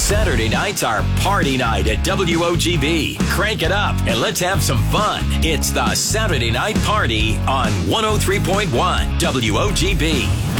Saturday nights are party night at WOGB. Crank it up and let's have some fun. It's the Saturday Night Party on 103.1 WOGB.